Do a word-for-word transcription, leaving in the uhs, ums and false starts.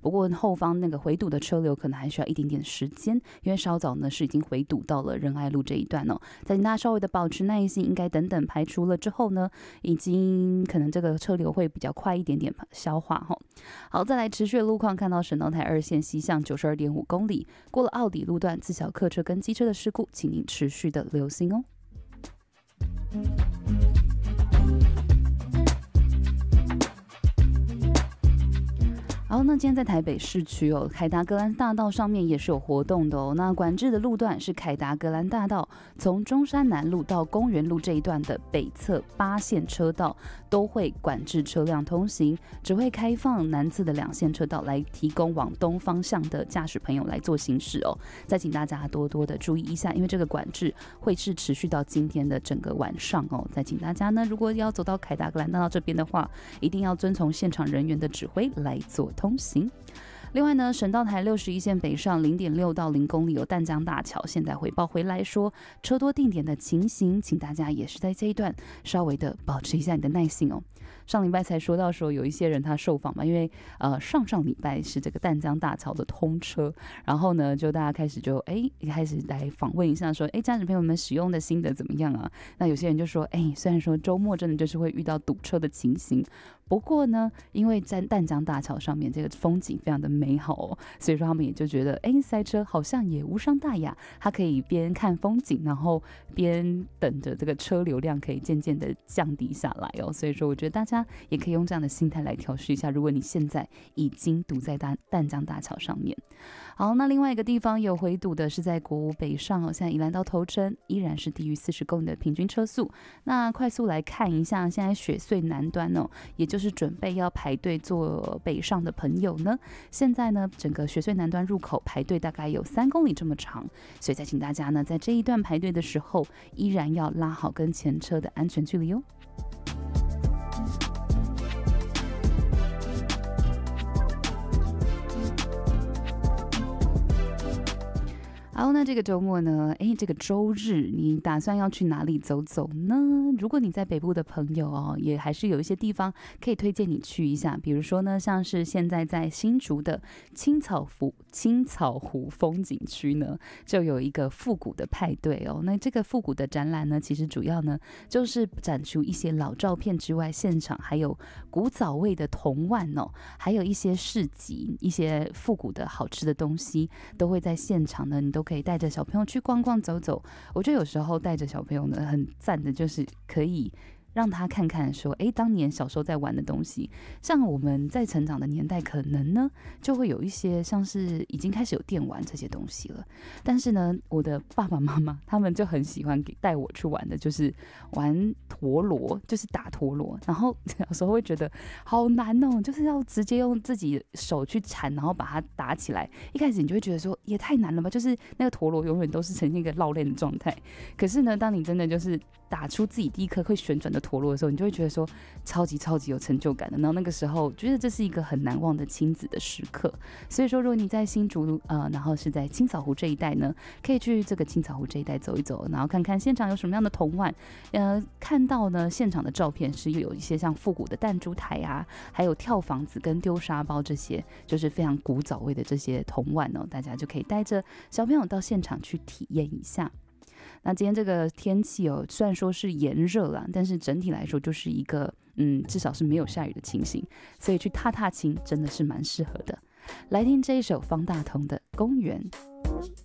不过后方那个回堵的车流可能还需要一点点时间，因为稍早呢是已经回堵到了仁爱路这一段哦，再请大家稍微的保持耐心，应该等等排除了之后呢，已经可能这个车流会比较快一点点消化哈。好，再来持续的路况，看到省道台二线西向九十二点五公里，过了奥底路段，自小客车跟机车的事故，请您持续的留心哦。好，那今天在台北市区哦，凯达格兰大道上面也是有活动的哦。那管制的路段是凯达格兰大道，从中山南路到公园路这一段的北侧八线车道都会管制车辆通行，只会开放南侧的两线车道来提供往东方向的驾驶朋友来做行驶哦。再请大家多多的注意一下，因为这个管制会是持续到今天的整个晚上哦。再请大家呢，如果要走到凯达格兰大道这边的话，一定要遵从现场人员的指挥来做通行。另外呢，省道台六十一线北上 零点六到零公里有淡江大桥，现在回报回来说车多定点的情形，请大家也是在这一段稍微的保持一下你的耐性哦。上礼拜才说到说有一些人他受访嘛，因为呃上上礼拜是这个淡江大桥的通车，然后呢就大家开始就哎开始来访问一下说，哎驾驶朋友们使用的心得怎么样啊？那有些人就说，哎虽然说周末真的就是会遇到堵车的情形，不过呢因为在淡江大桥上面这个风景非常的美好哦，所以说他们也就觉得哎塞车好像也无伤大雅，他可以边看风景，然后边等着这个车流量可以渐渐的降低下来哦。所以说我觉得大家也可以用这样的心态来调试一下，如果你现在已经堵在淡江大桥上面。好，那另外一个地方有回堵的是在国五北上哦，现在宜兰到头城依然是低于四十公里的平均车速。那快速来看一下，现在雪隧南端哦，也就是准备要排队做北上的朋友呢，现在呢整个雪隧南端入口排队大概有三公里这么长，所以再请大家呢在这一段排队的时候，依然要拉好跟前车的安全距离哦。好，那这个周末呢，哎，这个周日你打算要去哪里走走呢？如果你在北部的朋友哦，也还是有一些地方可以推荐你去一下，比如说呢，像是现在在新竹的青草湖青草湖风景区呢，就有一个复古的派对哦。那这个复古的展览呢，其实主要呢就是展出一些老照片之外，现场还有古早味的铜碗哦，还有一些市集，一些复古的好吃的东西都会在现场呢，你都可以带着小朋友去逛逛走走。我觉得有时候带着小朋友呢，很赞的就是可以让他看看说，哎，当年小时候在玩的东西，像我们在成长的年代，可能呢就会有一些像是已经开始有电玩这些东西了。但是呢，我的爸爸妈妈他们就很喜欢给带我去玩的，就是玩陀螺，就是打陀螺。然后有时候会觉得好难哦，就是要直接用自己手去缠，然后把它打起来。一开始你就会觉得说也太难了吧，就是那个陀螺永远都是呈现一个绕链的状态。可是呢，当你真的就是打出自己第一颗会旋转的陀螺的时候，你就会觉得说超级超级有成就感的。然后那个时候觉得这是一个很难忘的亲子的时刻。所以说如果你在新竹呃，然后是在青草湖这一带呢，可以去这个青草湖这一带走一走，然后看看现场有什么样的铜碗。呃，看到呢现场的照片是有一些像复古的弹珠台啊，还有跳房子跟丢沙包，这些就是非常古早味的这些铜碗哦，大家就可以带着小朋友到现场去体验一下。那今天这个天气哦，虽然说是炎热啦，但是整体来说就是一个嗯，至少是没有下雨的情形，所以去踏踏青真的是蛮适合的。来听这一首方大同的《公园》。